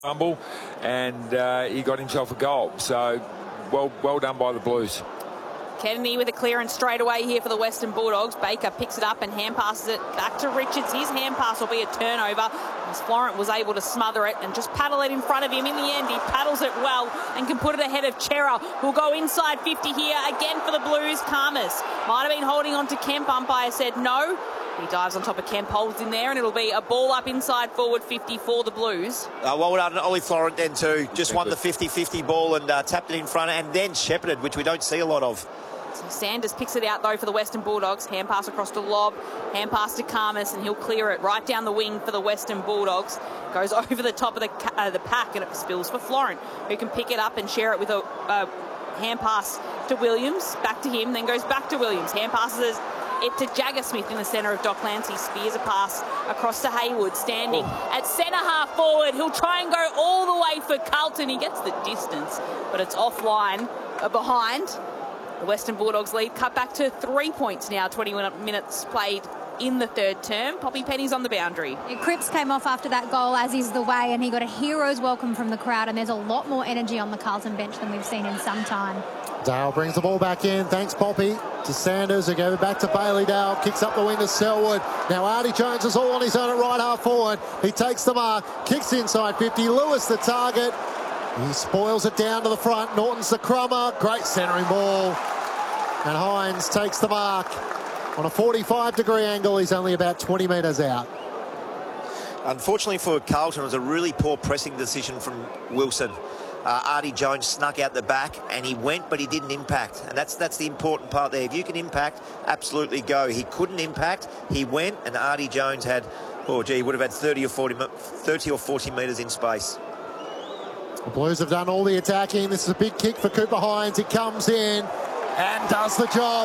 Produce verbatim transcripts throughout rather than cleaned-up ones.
fumble, and uh, he got himself a goal. So well, well done by the Blues. Kennedy with a clearance straight away here for the Western Bulldogs. Baker picks it up and hand passes it back to Richards. His hand pass will be a turnover as Florent was able to smother it and just paddle it in front of him. In the end, he paddles it well and can put it ahead of Chera, who'll go inside fifty here again for the Blues. Khamis might have been holding on to Kemp. Umpire said no. He dives on top of Kemp, holds in there, and it'll be a ball up inside forward fifty for the Blues. Uh, well done, Ollie Florent then too. Just won the fifty fifty ball and uh, tapped it in front and then shepherded, which we don't see a lot of. So Sanders picks it out though for the Western Bulldogs. Hand pass across to Lobb, hand pass to Khamis, and he'll clear it right down the wing for the Western Bulldogs. Goes over the top of the uh, the pack, and it spills for Florent, who can pick it up and share it with a uh, hand pass to Williams. Back to him, then goes back to Williams. Hand passes it to Jagger Smith in the centre of Docklands. He spears a pass across to Hayward, standing oh. at centre half forward. He'll try and go all the way for Carlton. He gets the distance, but it's offline uh, behind. The Western Bulldogs lead cut back to three points now, twenty-one minutes played in the third term. Poppy Penny's on the boundary. Yeah, Cripps came off after that goal, as is the way, and he got a hero's welcome from the crowd, and there's a lot more energy on the Carlton bench than we've seen in some time. Dale brings the ball back in. Thanks, Poppy. To Sanders, who gave it back to Bailey. Dale kicks up the wing to Selwood. Now Artie Jones is all on his own at right half forward. He takes the mark, kicks inside fifty. Lewis the target. He spoils it down to the front. Norton's the crummer. Great centering ball. And Hines takes the mark. On a forty-five degree angle, he's only about twenty metres out. Unfortunately for Carlton, it was a really poor pressing decision from Wilson. Uh, Artie Jones snuck out the back, and he went, but he didn't impact. And that's that's the important part there. If you can impact, absolutely go. He couldn't impact. He went, and Artie Jones had, oh, gee, he would have had thirty or forty, thirty or forty metres in space. The Blues have done all the attacking. This is a big kick for Cooper Hines. He comes in and does the job.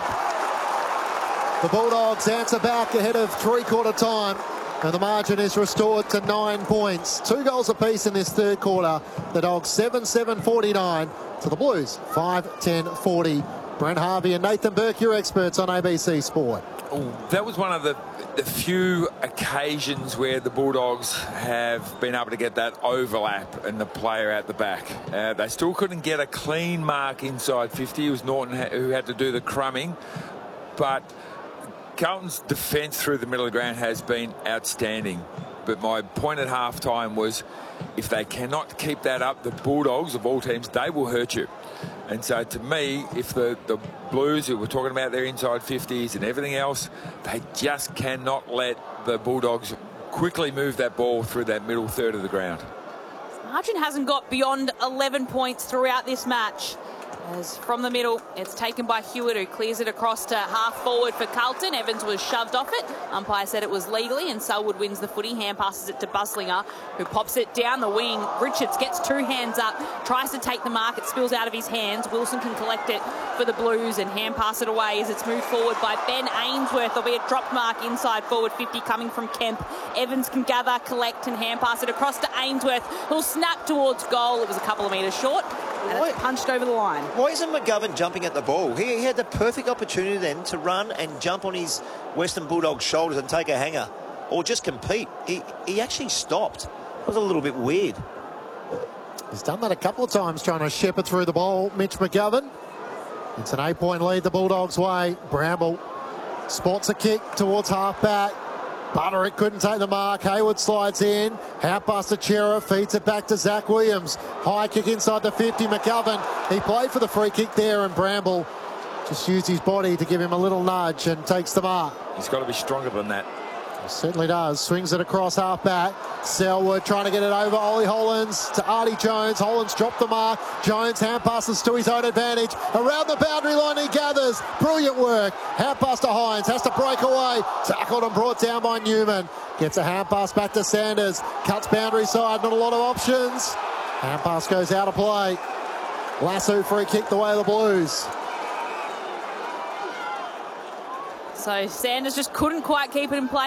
The Bulldogs answer back ahead of three-quarter time, and the margin is restored to nine points. Two goals apiece in this third quarter. The Dogs seven seven forty-nine to the Blues five ten forty. Brent Harvey and Nathan Burke, your experts on A B C Sport. Oh, that was one of the, the few occasions where the Bulldogs have been able to get that overlap and the player out the back. Uh, they still couldn't get a clean mark inside fifty. It was Norton who had to do the crumbing. But Carlton's defence through the middle of the ground has been outstanding. But my point at halftime was, if they cannot keep that up, the Bulldogs of all teams, they will hurt you. And so to me, if the, the Blues, who were talking about their inside fifties and everything else, they just cannot let the Bulldogs quickly move that ball through that middle third of the ground. Margin hasn't got beyond eleven points throughout this match. As from the middle, it's taken by Hewitt, who clears it across to half forward for Carlton. Evans was shoved off it. Umpire said it was legally, and Selwood wins the footy. Hand passes it to Buslinger, who pops it down the wing. Richards gets two hands up, tries to take the mark. It spills out of his hands. Wilson can collect it for the Blues and hand pass it away as it's moved forward by Ben Ainsworth. There'll be a drop mark inside forward fifty coming from Kemp. Evans can gather, collect, and hand pass it across to Ainsworth, who'll snap towards goal. It was a couple of metres short, and it's punched over the line. Why isn't McGovern jumping at the ball? He, he had the perfect opportunity then to run and jump on his Western Bulldogs' shoulders and take a hanger, or just compete. He, he actually stopped. It was a little bit weird. He's done that a couple of times, trying to shepherd through the ball, Mitch McGovern. It's an eight-point lead the Bulldogs' way. Bramble spots a kick towards half-back. Butterick couldn't take the mark. Hayward slides in. Half pass to Chera, feeds it back to Zach Williams. High kick inside the fifty. McGovern, he played for the free kick there, and Bramble just used his body to give him a little nudge and takes the mark. He's got to be stronger than that. He certainly does. Swings it across half back. Selwood trying to get it over Ollie Hollands to Artie Jones. Hollands dropped the mark. Jones hand passes to his own advantage. Around the boundary line he gathers. Brilliant work. Hand pass to Hines. Has to break away. Tackled and brought down by Newman. Gets a hand pass back to Sanders. Cuts boundary side. Not a lot of options. Hand pass goes out of play. Lasso free kick the way of the Blues. So Sanders just couldn't quite keep it in play.